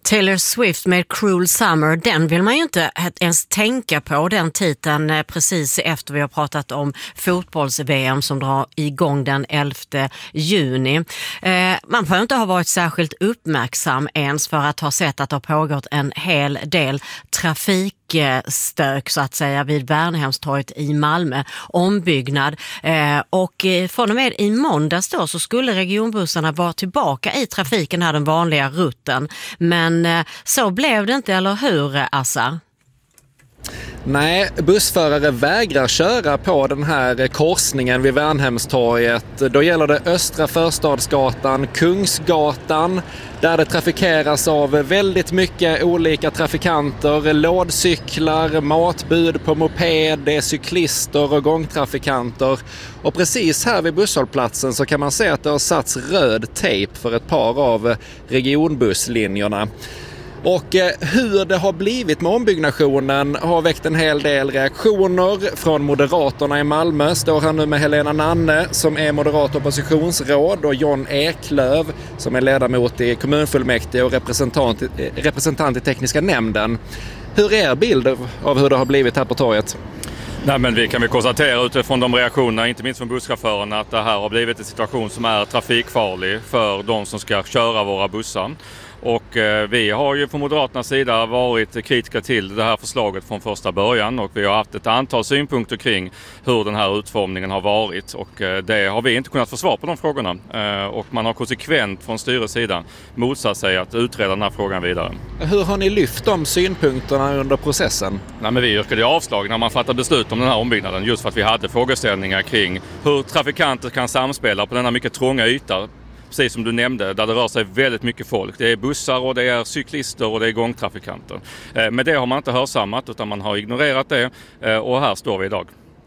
Taylor Swift med Cruel Summer, den vill man ju inte ens tänka på, den titeln precis efter vi har pratat om fotbolls-VM som drar igång den 11 juni. Man får inte ha varit särskilt uppmärksam ens för att ha sett att det har pågått en hel del trafikstök så att säga vid Värnhemstorget i Malmö, ombyggnad, och från och med i måndags då så skulle regionbussarna vara tillbaka i trafiken här, den vanliga rutten, men så blev det inte, eller hur, Assa? Nej, bussförare vägrar köra på den här korsningen vid Värnhemstorget. Då gäller det Östra Förstadsgatan, Kungsgatan, där det trafikeras av väldigt mycket olika trafikanter, lådcyklar, matbud på moped, det är cyklister och gångtrafikanter. Och precis här vid busshållplatsen så kan man se att det har satts röd tejp för ett par av regionbusslinjerna. Och hur det har blivit med ombyggnationen har väckt en hel del reaktioner från Moderaterna i Malmö. Står här nu med Helena Nanne som är moderat oppositionsråd och John Eklöf som är ledamot i kommunfullmäktige och representant i tekniska nämnden. Hur är er bild av hur det har blivit här på torget? Nej, men vi kan väl konstatera utifrån de reaktionerna, inte minst från busschaufförerna, att det här har blivit en situation som är trafikfarlig för de som ska köra våra bussar. Och vi har ju från Moderaternas sida varit kritiska till det här förslaget från första början, och vi har haft ett antal synpunkter kring hur den här utformningen har varit, och det har vi inte kunnat få svar på de frågorna, och man har konsekvent från styrets sida motsatt sig att utreda den här frågan vidare. Hur har ni lyft de synpunkterna under processen? Nej, men vi yrkade avslag när man fattade beslut om den här ombyggnaden, just för att vi hade frågeställningar kring hur trafikanter kan samspela på denna mycket trånga yta. Precis som du nämnde, där det rör sig väldigt mycket folk. Det är bussar och det är cyklister och det är gångtrafikanter. Men det har man inte hörsammat, utan man har ignorerat det, och här står vi idag.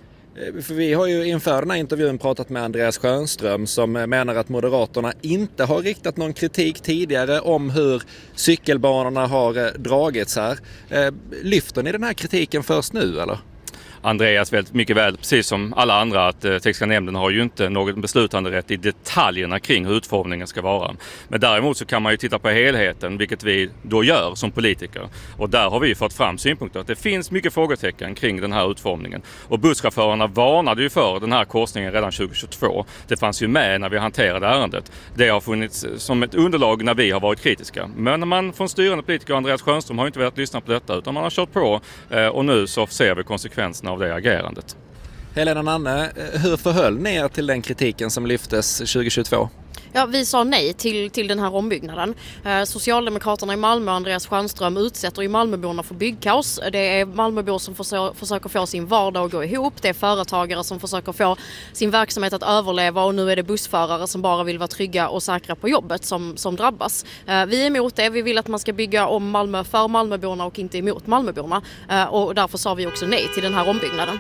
För vi har ju inför den här intervjun pratat med Andreas Schönström som menar att Moderaterna inte har riktat någon kritik tidigare om hur cykelbanorna har dragits här. Lyfter ni den här kritiken först nu, eller? Andreas vet mycket väl, precis som alla andra, att tekniska nämnden har ju inte någon beslutande rätt i detaljerna kring hur utformningen ska vara. Men däremot så kan man ju titta på helheten, vilket vi då gör som politiker. Och där har vi fått fram synpunkter att det finns mycket frågetecken kring den här utformningen. Och busschaufförerna varnade ju för den här korsningen redan 2022. Det fanns ju med när vi hanterade ärendet. Det har funnits som ett underlag när vi har varit kritiska. Men när man från styrande politiker, Andreas Schönström, har inte velat lyssna på detta, utan man har kört på, och nu så ser vi konsekvenserna av det agerandet. Helena Nanne, hur förhöll ni er till den kritiken som lyftes 2022? Ja, vi sa nej till den här ombyggnaden. Socialdemokraterna i Malmö och Andreas Schönström utsätter ju Malmöborna för byggkaos. Det är Malmöbor som försöker få sin vardag att gå ihop. Det är företagare som försöker få sin verksamhet att överleva, och nu är det bussförare som bara vill vara trygga och säkra på jobbet som drabbas. Vi är emot det. Vi vill att man ska bygga om Malmö för Malmöborna och inte emot Malmöborna. Och därför sa vi också nej till den här ombyggnaden.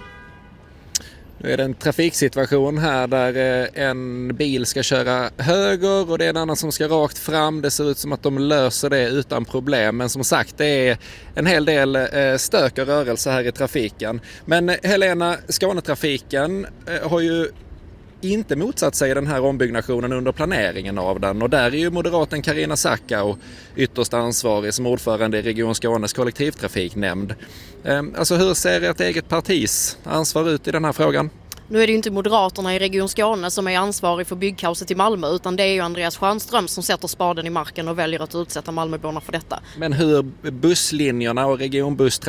Nu är det en trafiksituation här där en bil ska köra höger och det är en annan som ska rakt fram. Det ser ut som att de löser det utan problem. Men som sagt, det är en hel del stök och rörelse här i trafiken. Men Helena, Skånetrafiken har ju inte motsatt sig den här ombyggnationen under planeringen av den. Och där är ju moderaten Carina Sackau ytterst ansvarig som ordförande i Region Skånes kollektivtrafiknämnd. Alltså hur ser ert eget partis ansvar ut i den här frågan? Nu är det ju inte Moderaterna i Region Skåne som är ansvarig för byggkaoset i Malmö, utan det är ju Andreas Schönström som sätter spaden i marken och väljer att utsätta Malmöborna för detta. Men hur busslinjerna och regionbusstrafiken